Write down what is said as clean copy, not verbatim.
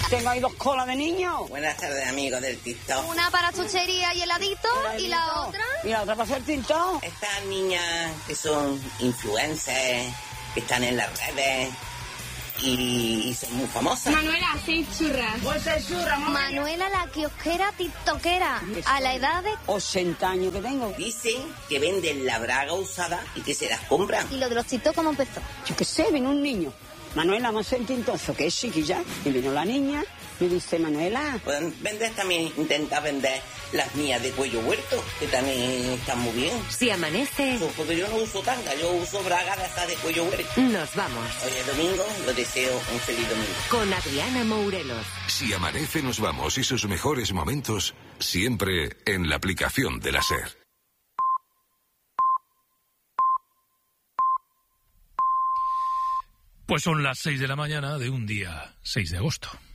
Tengo ahí 2 colas de niños. Buenas tardes, amigos del TikTok. Una para chuchería y heladito, y la otra... Y la otra para hacer TikTok. Estas niñas que son influencers, que están en las redes y son muy famosas. Manuela, 6 churras. Pues 6 churras, mamá. Manuela, la kiosquera tiktokera, a la edad de... 80 años que tengo. Dicen que venden la braga usada y que se las compran. ¿Y lo de los tiktok cómo empezó? Yo qué sé, vino un niño. Manuela, vamos a hacer tintozo, que es chiquilla. Y vino la niña, me dice, Manuela... Pueden vender también, intenta vender las mías de cuello huerto, que también están muy bien. Si amanece, Porque yo no uso tanga, yo uso braga de estas de cuello huerto. nos vamos. Hoy es domingo, lo deseo un feliz domingo. Con Adriana Mourelos. Si amanece, nos vamos y sus mejores momentos siempre en la aplicación de la SER. Pues son las 6 de la mañana de un día 6 de agosto.